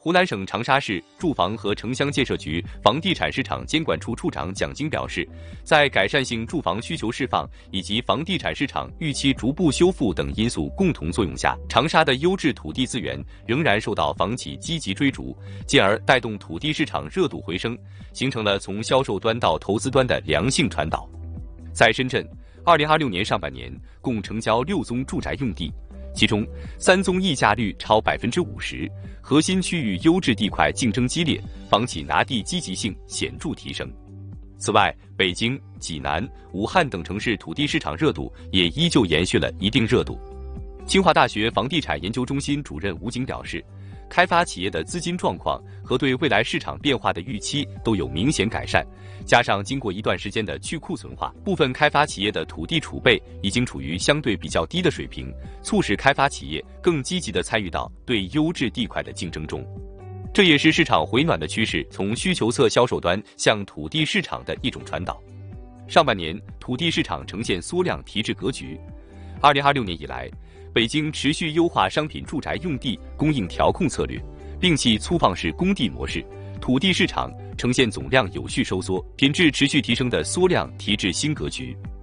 湖南省长沙市住房和城乡建设局房地产市场监管处处长蒋晶表示，在改善性住房需求释放以及房地产市场预期逐步修复等因素共同作用下，长沙的优质土地资源仍然受到房企积极追逐，进而带动土地市场热度回升，形成了从销售端到投资端的良性传导。在深圳，2026年上半年共成交6宗住宅用地，其中3宗溢价率超50%，核心区域优质地块竞争激烈，房企拿地积极性显著提升。此外，北京、济南、武汉等城市土地市场热度也依旧延续了一定热度。清华大学房地产研究中心主任吴景表示，开发企业的资金状况和对未来市场变化的预期都有明显改善，加上经过一段时间的去库存化，部分开发企业的土地储备已经处于相对比较低的水平，促使开发企业更积极地参与到对优质地块的竞争中。这也是市场回暖的趋势从需求侧销售端向土地市场的一种传导。上半年土地市场呈现缩量提质格局。2026年以来，北京持续优化商品住宅用地供应调控策略，摒弃粗放式供地模式，土地市场呈现总量有序收缩、品质持续提升的缩量提质新格局。